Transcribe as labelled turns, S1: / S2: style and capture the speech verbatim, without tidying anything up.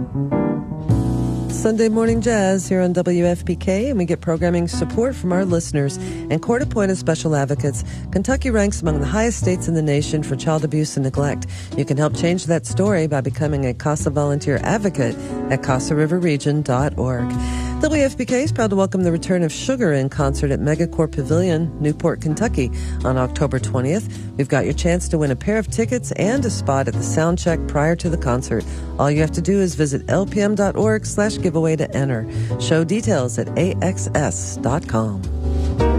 S1: Sunday Morning Jazz here on W F P K, and we get programming support from our listeners and court-appointed special advocates. Kentucky ranks among the highest states in the nation for child abuse and neglect. You can help change that story by becoming a CASA volunteer advocate at casa river region dot org. W F P K is proud to welcome the return of Sugar in concert at Megacorp Pavilion, Newport, Kentucky on October twentieth. We've got your chance to win a pair of tickets and a spot at the sound check prior to the concert. All you have to do is visit L P M dot org slash giveaway to enter. Show details at A X S dot com.